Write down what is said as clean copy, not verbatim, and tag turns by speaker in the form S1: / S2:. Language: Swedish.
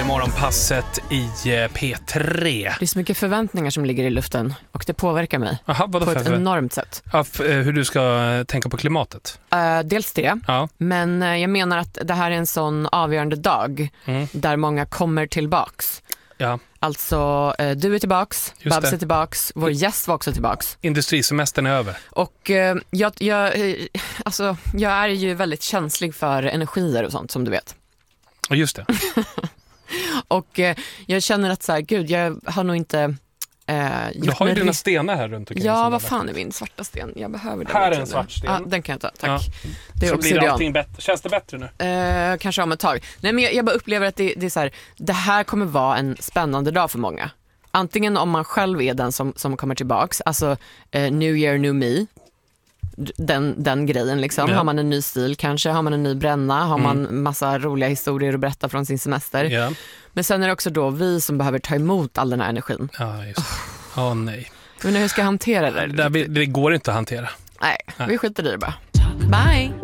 S1: i morgonpasset i P3.
S2: Det är så mycket förväntningar som ligger i luften och det påverkar mig.
S1: Aha,
S2: på ett enormt sätt.
S1: Ja, hur du ska tänka på klimatet?
S2: Dels det, men jag menar att det här är en sån avgörande dag där många kommer tillbaks.
S1: Ja.
S2: Alltså, du är tillbaks, Babs är tillbaks, vår gäst var också tillbaks.
S1: Industrisemestern är över.
S2: Och jag är ju väldigt känslig för energier och sånt, som du vet.
S1: Ja, just det.
S2: Och jag känner att så här, gud, jag har nog inte...
S1: du har ju dina stenar här runt omkring.
S2: Ja, vad fan är min svarta sten? Jag behöver den.
S1: Här är en svart sten.
S2: Ja, den kan jag ta, tack.
S1: Ja.
S2: Det är
S1: så
S2: obsidian.
S1: blir allting bättre. Känns det bättre nu?
S2: Kanske om ett tag. Nej, men jag bara upplever att det är så här, det här kommer vara en spännande dag för många. Antingen om man själv är den som kommer tillbaks, alltså New Year, New Me. Den grejen liksom. Har man en ny stil kanske, har man en ny bränna, har man massa roliga historier att berätta från sin semester. Men sen är det också då vi som behöver ta emot all den här energin.
S1: Ja, just det. Nej.
S2: Men hur ska jag hantera det?
S1: Det går inte att hantera.
S2: Nej, vi skiter i det bara. Bye!